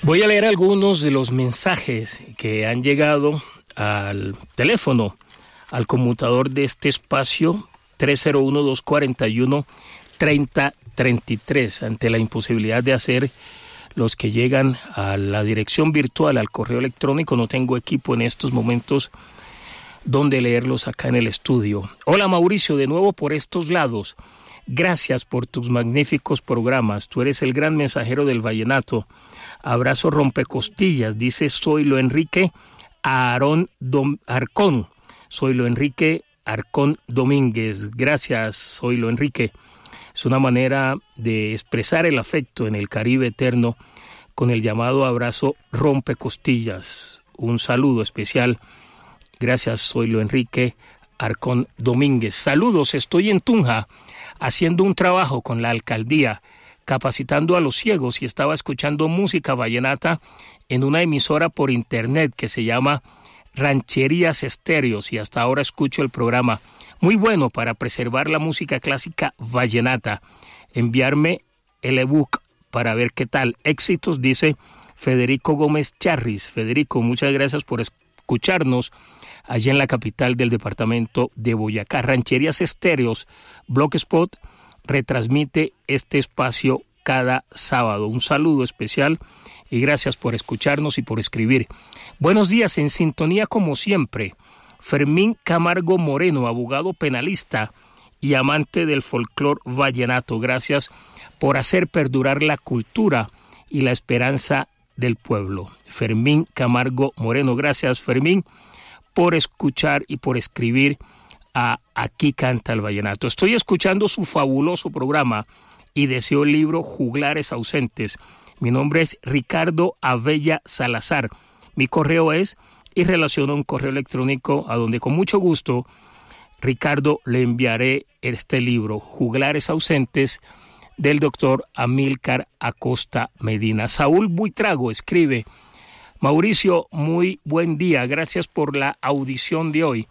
Voy a leer algunos de los mensajes que han llegado al teléfono, al conmutador de este espacio 301-241-3033, ante la imposibilidad de hacer los que llegan a la dirección virtual, al correo electrónico. No tengo equipo en estos momentos donde leerlos acá en el estudio. Hola Mauricio, de nuevo por estos lados. Gracias por tus magníficos programas. Tú eres el gran mensajero del vallenato. Abrazo rompecostillas, dice Zoilo Enrique Arcón. Zoilo Enrique Arcón Domínguez. Gracias, Zoilo Enrique. Es una manera de expresar el afecto en el Caribe eterno con el llamado abrazo rompecostillas. Un saludo especial. Gracias, Zoilo Enrique Arcón Domínguez. Saludos, estoy en Tunja haciendo un trabajo con la alcaldía, capacitando a los ciegos, y estaba escuchando música vallenata en una emisora por internet que se llama Rancherías Estéreos, y hasta ahora escucho el programa. Muy bueno para preservar la música clásica vallenata. Enviarme el ebook para ver qué tal. Éxitos, dice Federico Gómez Charris. Federico, muchas gracias por escucharnos allí en la capital del departamento de Boyacá. Rancherías Estéreos, Blogspot, retransmite este espacio cada sábado. Un saludo especial y gracias por escucharnos y por escribir. Buenos días, en sintonía como siempre. Fermín Camargo Moreno, abogado penalista y amante del folclor vallenato. Gracias por hacer perdurar la cultura y la esperanza del pueblo. Fermín Camargo Moreno. Gracias, Fermín, por escuchar y por escribir a Aquí Canta el Vallenato. Estoy escuchando su fabuloso programa y deseo el libro Juglares Ausentes. Mi nombre es Ricardo Abella Salazar. Mi correo es, y relaciono un correo electrónico a donde con mucho gusto, Ricardo, le enviaré este libro, Juglares Ausentes, del doctor Amílcar Acosta Medina. Saúl Buitrago escribe: Mauricio, muy buen día, gracias por la audición de hoy.